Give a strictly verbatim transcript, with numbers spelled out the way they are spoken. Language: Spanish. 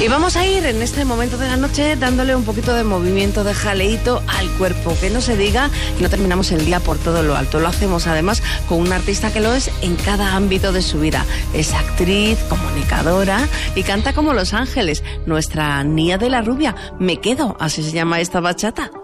Y vamos a ir en este momento de la noche dándole un poquito de movimiento, de jaleíto al cuerpo. Que no se diga que no terminamos el día por todo lo alto. Lo hacemos además con una artista que lo es en cada ámbito de su vida. Es actriz, comunicadora y canta como Los Ángeles. Nuestra Nia de la Rubia. Me quedo, así se llama esta bachata.